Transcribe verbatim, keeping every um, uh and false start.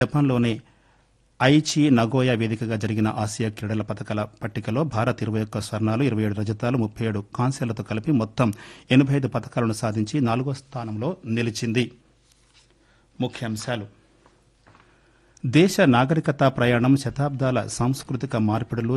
జపాన్లోని Aichi Nagoya వేదికగా జరిగిన ఆసియా క్రీడల పతకాల పట్టికలో భారత్ ఇరవై ఒక్క స్వర్ణాలు ఇరవై ఏడు రజతాలు ముప్పై ఏడు కాంస్యాలతో కలిపి మొత్తం ఎనభై ఐదు పతకాలను సాధించి నాలుగో స్థానంలో నిలిచింది. ముఖ్యాంశాలు: దేశ నాగరికత ప్రయాణం శతాబ్దాల సాంస్కృతిక మార్పిడులు